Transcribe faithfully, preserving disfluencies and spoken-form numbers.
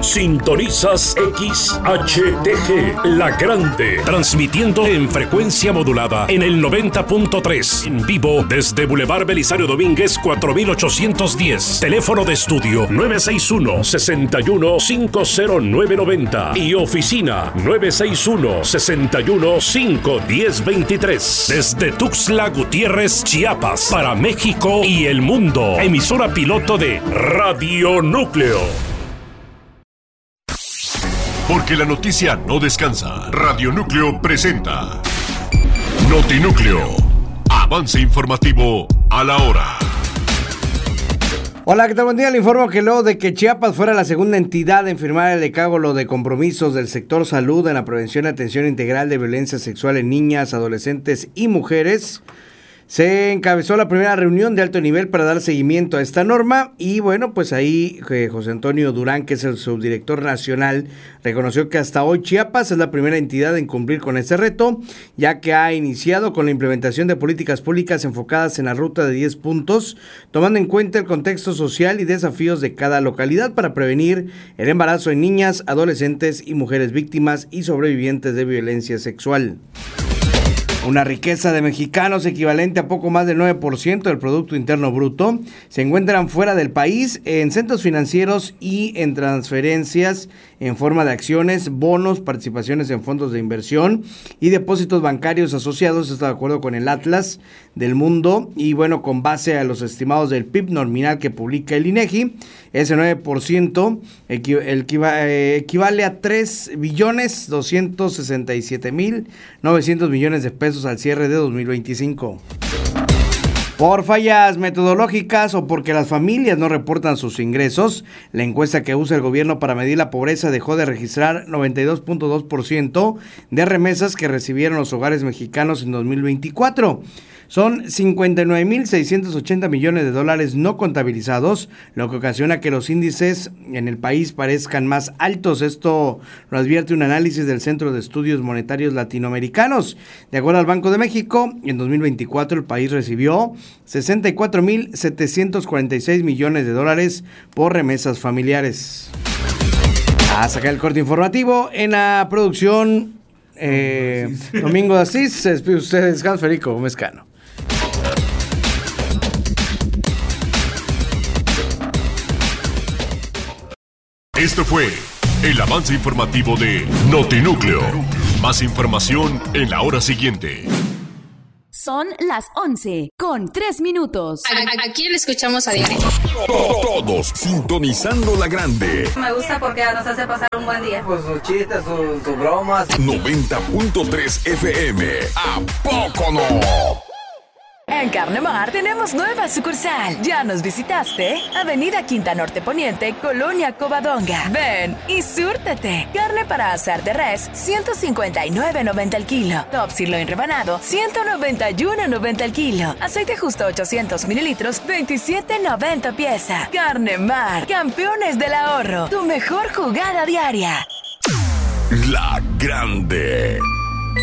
Sintonizas X H T G, La Grande, transmitiendo en frecuencia modulada en el noventa punto tres, en vivo desde Boulevard Belisario Domínguez cuatro mil ochocientos diez. Teléfono de estudio nueve seis uno, seis uno cinco cero nueve nueve cero y oficina nueve seis uno, seis uno cinco uno cero dos tres. Desde Tuxtla Gutiérrez, Chiapas, para México y el mundo. Emisora piloto de Radio Núcleo. Porque la noticia no descansa. Radio Núcleo presenta Notinúcleo. Avance informativo a la hora. Hola, ¿qué tal? Buen día. Le informo que luego de que Chiapas fuera la segunda entidad en firmar el decálogo de compromisos del sector salud en la prevención y atención integral de violencia sexual en niñas, adolescentes y mujeres, se encabezó la primera reunión de alto nivel para dar seguimiento a esta norma y bueno, pues ahí eh, José Antonio Durán, que es el subdirector nacional, reconoció que hasta hoy Chiapas es la primera entidad en cumplir con este reto, ya que ha iniciado con la implementación de políticas públicas enfocadas en la ruta de diez puntos, tomando en cuenta el contexto social y desafíos de cada localidad para prevenir el embarazo en niñas, adolescentes y mujeres víctimas y sobrevivientes de violencia sexual. Una riqueza de mexicanos equivalente a poco más del nueve por ciento del Producto Interno Bruto se encuentran fuera del país en centros financieros y en transferencias en forma de acciones, bonos, participaciones en fondos de inversión y depósitos bancarios asociados. Está de acuerdo con el Atlas del Mundo y bueno, con base a los estimados del P I B nominal que publica el INEGI, ese nueve por ciento equi- el que eh, equivale a tres billones doscientos sesenta y siete mil novecientos millones de pesos al cierre de dos mil veinticinco. Por fallas metodológicas o porque las familias no reportan sus ingresos, la encuesta que usa el gobierno para medir la pobreza dejó de registrar noventa y dos punto dos por ciento de remesas que recibieron los hogares mexicanos en dos mil veinticuatro. Son cincuenta y nueve mil seiscientos ochenta millones de dólares no contabilizados, lo que ocasiona que los índices en el país parezcan más altos. Esto lo advierte un análisis del Centro de Estudios Monetarios Latinoamericanos. De acuerdo al Banco de México, en dos mil veinticuatro el país recibió sesenta y cuatro mil setecientos cuarenta y seis millones de dólares por remesas familiares. A sacar el corte informativo en la producción eh, Domingo de Asís. Se despide ustedes, Hans Federico Gómez Cano. Esto fue el avance informativo de Notinúcleo. Más información en la hora siguiente. Son las once con tres minutos. Aquí le escuchamos a diario. Todos sintonizando La Grande. Me gusta porque nos hace pasar un buen día. Pues sus chistes, sus, sus bromas. noventa punto tres F M. ¿A poco no? En Carnemar tenemos nueva sucursal. ¿Ya nos visitaste? Avenida Quinta Norte Poniente, Colonia Covadonga. Ven y súrtete. Carne para asar de res, ciento cincuenta y nueve noventa el kilo. Top sirloin rebanado, ciento noventa y uno noventa el kilo. Aceite justo ochocientos mililitros, veintisiete noventa pieza. Carnemar, campeones del ahorro. Tu mejor jugada diaria. La Grande.